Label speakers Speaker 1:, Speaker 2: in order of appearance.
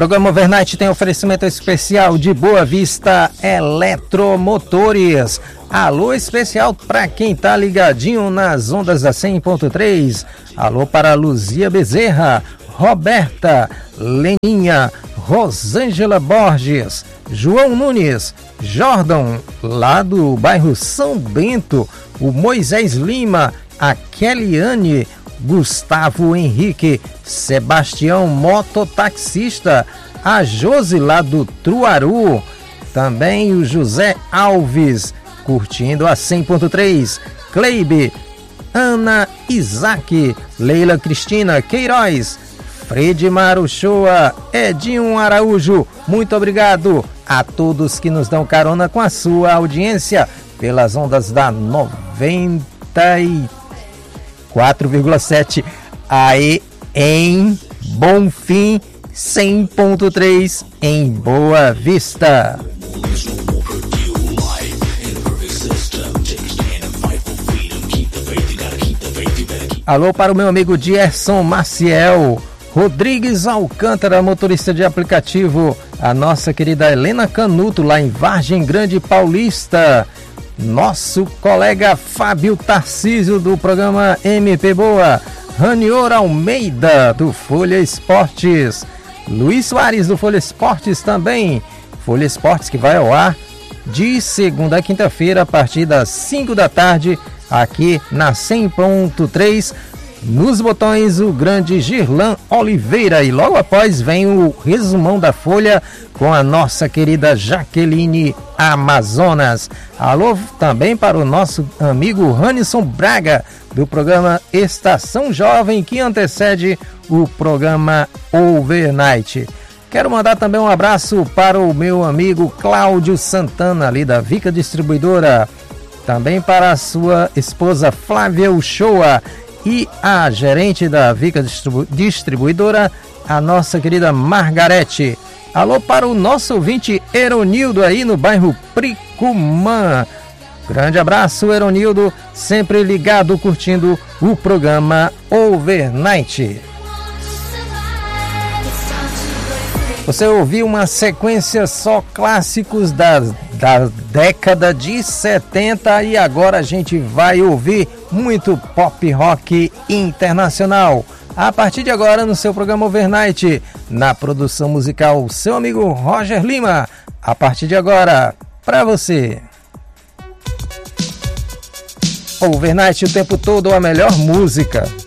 Speaker 1: Programa Overnight tem oferecimento especial de Boa Vista Eletromotores. Alô especial para quem tá ligadinho nas ondas da 100.3. Alô para Luzia Bezerra, Roberta, Leninha, Rosângela Borges, João Nunes, Jordan, lá do bairro São Bento, o Moisés Lima, a Keliane, Gustavo Henrique, Sebastião mototaxista, a Josi lá do Truaru, também o José Alves, curtindo a 100.3, Cleibe, Ana Isaac, Leila Cristina Queiroz, Fredmar Uchoa, Edinho Araújo, muito obrigado a todos que nos dão carona com a sua audiência pelas ondas da 94,7 aí em Bonfim, 100.3 em Boa Vista. Alô para o meu amigo Gerson Maciel, Rodrigues Alcântara, motorista de aplicativo, a nossa querida Helena Canuto, lá em Vargem Grande Paulista, nosso colega Fábio Tarcísio, do programa MP Boa, Ranior Almeida, do Folha Esportes, Luiz Soares, do Folha Esportes também, Folha Esportes que vai ao ar de segunda a quinta-feira, a partir das 5 da tarde, aqui na 100.3, nos botões o grande Girlan Oliveira, e logo após vem o resumão da Folha com a nossa querida Jaqueline Amazonas. Alô também para o nosso amigo Ranison Braga, do programa Estação Jovem, que antecede o programa Overnight. Quero mandar também um abraço para o meu amigo Cláudio Santana, ali da Vica Distribuidora, também para a sua esposa Flávia Uchoa, e a gerente da Vica Distribuidora, a nossa querida Margarete. Alô para o nosso ouvinte Eronildo aí no bairro Pricumã. Grande abraço, Eronildo, sempre ligado, curtindo o programa Overnight. Você ouviu uma sequência só clássicos da década de 70 e agora a gente vai ouvir muito pop rock internacional. A partir de agora no seu programa Overnight, na produção musical, seu amigo Roger Lima. A partir de agora, para você. Overnight o tempo todo, a melhor música.